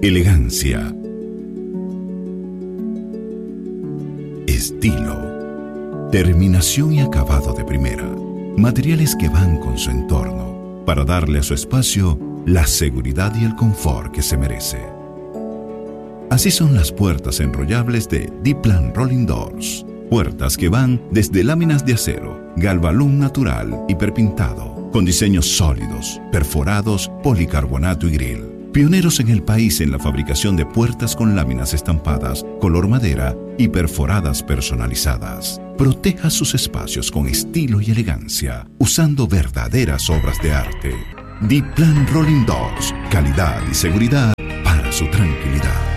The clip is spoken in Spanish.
Elegancia. Estilo. Terminación y acabado de primera. Materiales que van con su entorno para darle a su espacio la seguridad y el confort que se merece. Así son las puertas enrollables de D-Plan Rolling Doors. Puertas que van desde láminas de acero, galvalum natural y perpintado, con diseños sólidos, perforados, policarbonato y grill. Pioneros en el país en la fabricación de puertas con láminas estampadas, color madera y perforadas personalizadas. Proteja sus espacios con estilo y elegancia, usando verdaderas obras de arte. D-Plan Rolling Doors, calidad y seguridad para su tranquilidad.